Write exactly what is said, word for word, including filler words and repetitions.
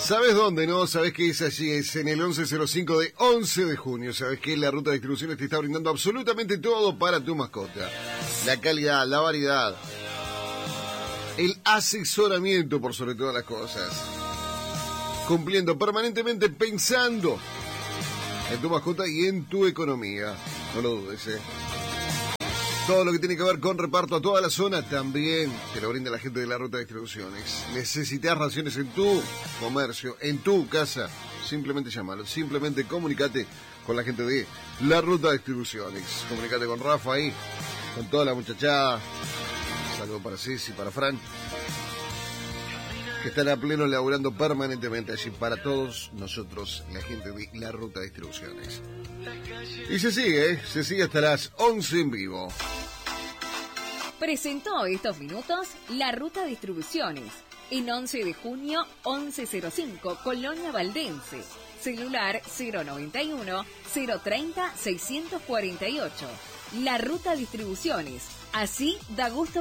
¿Sabes dónde, no? ¿Sabes que es allí? Es en el once cero cinco de once de junio. ¿Sabes que la ruta de distribuciones te está brindando absolutamente todo para tu mascota? La calidad, la variedad, el asesoramiento por sobre todas las cosas. Cumpliendo permanentemente, pensando en tu mascota y en tu economía. No lo dudes, ¿eh? Todo lo que tiene que ver con reparto a toda la zona también te lo brinda la gente de la ruta de distribuciones. Necesitas raciones en tu comercio, en tu casa. Simplemente llámalo, simplemente comunicate con la gente de la ruta de distribuciones. Comunicate con Rafa ahí, con toda la muchachada. Saludo para Ceci, para Fran, que están a pleno laburando permanentemente allí para todos nosotros, la gente de la ruta de distribuciones. Y se sigue, ¿eh? Se sigue hasta las once en vivo. Presentó estos minutos la ruta distribuciones en once de junio once cero cinco, Colonia Valdense. Celular cero noventa y uno, cero treinta, seiscientos cuarenta y ocho. La ruta distribuciones. Así da gusto